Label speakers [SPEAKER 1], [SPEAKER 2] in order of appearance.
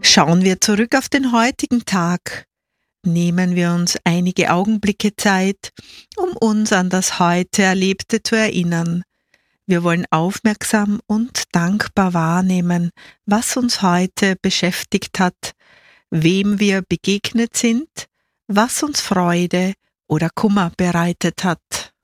[SPEAKER 1] Schauen wir zurück auf den heutigen Tag. Nehmen wir uns einige Augenblicke Zeit, um uns an das heute Erlebte zu erinnern. Wir wollen aufmerksam und dankbar wahrnehmen, was uns heute beschäftigt hat, wem wir begegnet sind, was uns Freude oder Kummer bereitet hat.